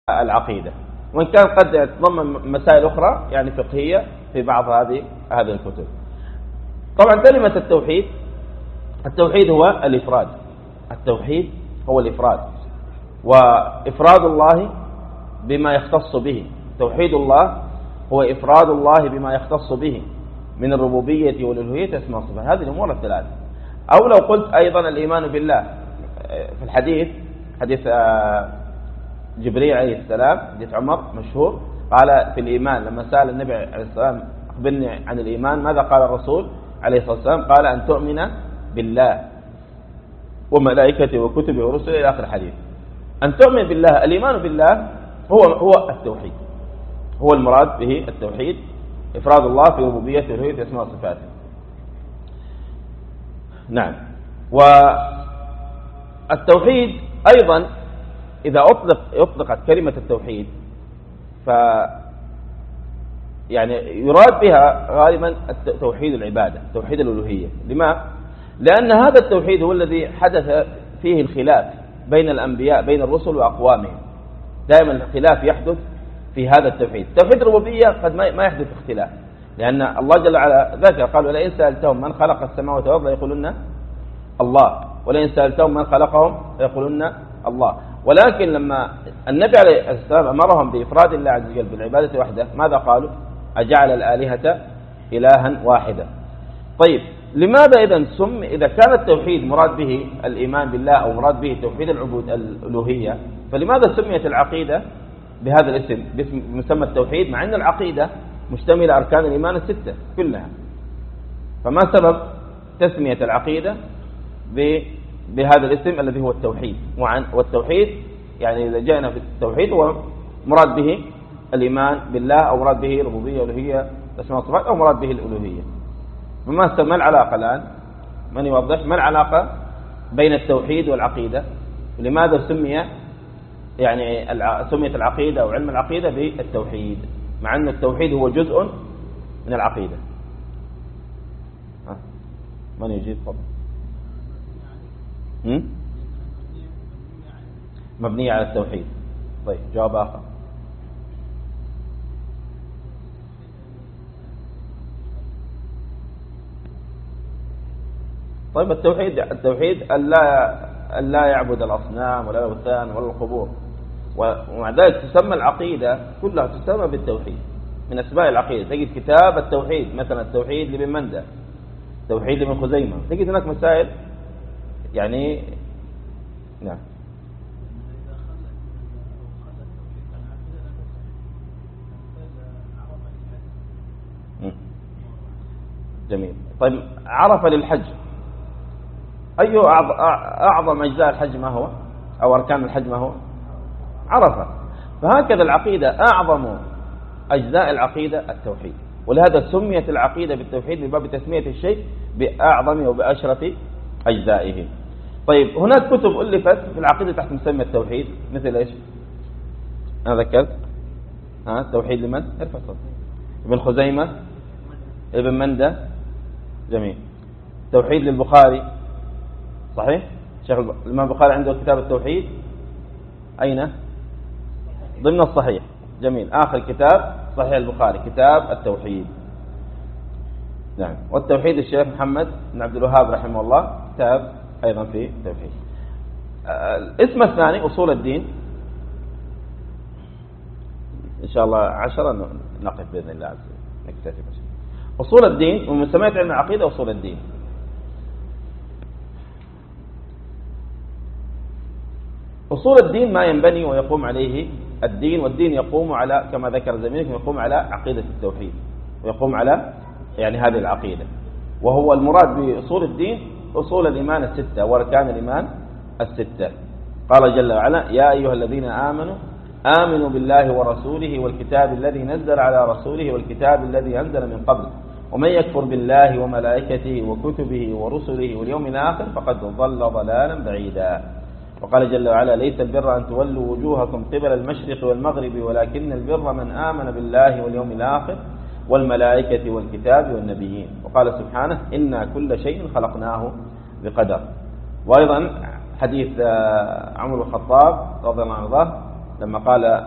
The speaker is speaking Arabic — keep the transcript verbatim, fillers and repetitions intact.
العقيدة، وإن كان قد يتضمن مسائل أخرى يعني فقهية في بعض هذه هذه الكتب. طبعا كلمة التوحيد، التوحيد هو الإفراد، التوحيد هو الإفراد، وإفراد الله بما يختص به. توحيد الله هو إفراد الله بما يختص به من الربوبية والألوهية أسماء وصفات، هذه الأمور الثلاث. أو لو قلت أيضا الإيمان بالله، في الحديث حديث جبريل عليه السلام، حديث عمر مشهور، قال في الإيمان لما سأل النبي عليه السلام أخبرني عن الإيمان، ماذا قال الرسول عليه الصلاة والسلام؟ قال أن تؤمن بالله وملائكته وكتبه ورسله إلى آخر الحديث. أن تؤمن بالله، الإيمان بالله هو هو التوحيد، هو المراد به التوحيد، إفراد الله في ربوبيته والألوهية أسماء وصفاته. نعم. والتوحيد أيضا إذا أطلق أطلقت كلمة التوحيد ف يعني يراد بها غالبا توحيد العبادة، توحيد الألوهية. لما؟ لأن هذا التوحيد هو الذي حدث فيه الخلاف بين الأنبياء، بين الرسل وأقوامهم. دائما الخلاف يحدث في هذا التوحيد. توحيد الربوبية قد ما يحدث اختلاف، لأن الله جل وعلا ذكر قال ولئن سألتهم من خلق السماوات والأرض يقولون الله، ولئن سألتهم من خلقهم يقولون الله. ولكن لما النبي عليه السلام أمرهم بإفراد الله عز وجل بالعبادة وحده، ماذا قالوا؟ أجعل الآلهة إلها واحدا. طيب لماذا إذا سم إذا كان التوحيد مراد به الإيمان بالله أو مراد به توحيد العبود الألوهية، فلماذا سميت العقيدة بهذا الاسم باسم مسمى التوحيد، مع أن العقيدة مشتملة أركان الإيمان الستة كلها؟ فما سبب تسمية العقيدة بهذا الاسم الذي هو التوحيد؟ والتوحيد يعني إذا جاءنا في التوحيد هو مراد به الإيمان بالله أو مراد به ربوبية ألوهية أسماء وصفات أو مراد به الألوهية. فما ما العلاقة الآن؟ من يوضح ما العلاقة بين التوحيد والعقيدة؟ لماذا سمي يعني سميت العقيدة أو علم العقيدة بالتوحيد مع أن التوحيد هو جزء من العقيدة؟ ها من يجيب؟ فضل. مبنية على التوحيد. طيب جواب آخر. طيب التوحيد التوحيد ألا ألا يعبد الأصنام ولا الأوثان ولا القبور، ومع ذلك تسمى العقيدة كلها تسمى بالتوحيد، من أسماء العقيدة. تجد كتاب التوحيد مثلا التوحيد لابن مندة، التوحيد لابن خزيمة، تجد هناك مسائل يعني. نعم. جميل. طيب عرف للحج، أي أعظم أجزاء الحج ما هو؟ أو أركان الحج ما هو؟ عرفة. فهكذا العقيدة أعظم أجزاء العقيدة التوحيد، ولهذا سميت العقيدة بالتوحيد من باب تسمية الشيء بأعظم وبأشرف أجزائه. طيب هناك كتب ألفت في العقيدة تحت مسمى التوحيد، مثل إيش؟ أنا ذكرت ها التوحيد لمن؟ ارفع صوتك. ابن خزيمة، ابن مندة. جميل. توحيد للبخاري، صحيح؟ شيخ الإمام البخاري عنده كتاب التوحيد أين؟ ضمن الصحيح. جميل. آخر كتاب صحيح البخاري كتاب التوحيد. نعم. والتوحيد الشيخ محمد بن عبد الوهاب رحمه الله كتاب أيضا في التوحيد. الاسم الثاني أصول الدين، إن شاء الله عشرة نقف بإذن الله عز وجل نكتفي بس. أصول الدين ومسميات علم العقيدة أصول الدين. أصول الدين ما ينبني ويقوم عليه الدين، والدين يقوم على كما ذكر زميلكم يقوم على عقيدة التوحيد، ويقوم على يعني هذه العقيدة، وهو المراد بأصول الدين أصول الإيمان الستة وأركان الإيمان الستة. قال جل وعلا يا أيها الذين آمنوا آمنوا بالله ورسوله والكتاب الذي نزل على رسوله والكتاب الذي أنزل من قبل ومن يكفر بالله وملائكته وكتبه ورسله واليوم الآخر فقد ضل ضلالا بعيدا. وقال جل وعلا ليس البر أن تولوا وجوهكم قبل المشرق والمغرب ولكن البر من آمن بالله واليوم الآخر والملائكة والكتاب والنبيين. وقال سبحانه إنا كل شيء خلقناه بقدر. وأيضا حديث عمر بن الخطاب رضي الله عنه لما قال